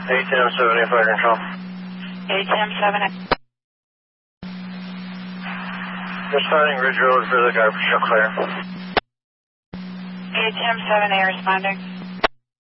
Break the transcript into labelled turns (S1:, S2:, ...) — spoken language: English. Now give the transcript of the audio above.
S1: ATM 7 fire control.
S2: ATM 7.
S1: Responding Ridge Road for the garbage truck clear.
S2: ATM 7A responding.